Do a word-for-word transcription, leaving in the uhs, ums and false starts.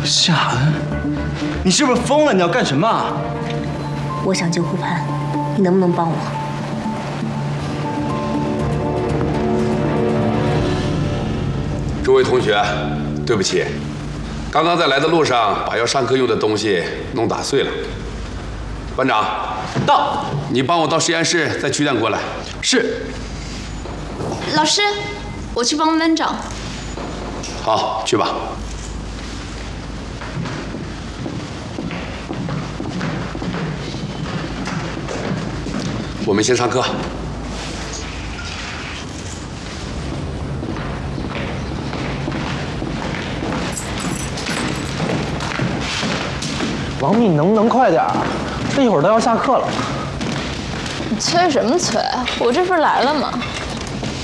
夏恩，你是不是疯了？你要干什么？ 我想救顾盼，你能不能帮我？ 诸位同学，对不起，刚刚在来的路上把要上课用的东西弄打碎了。班长， 到， 你帮我到实验室再取点过来。 是。 老师，我去帮班长。 好，去吧。我们先上课。 王秘，能不能快点儿？这一会儿都要下课了。 你催什么催？我这不是来了吗？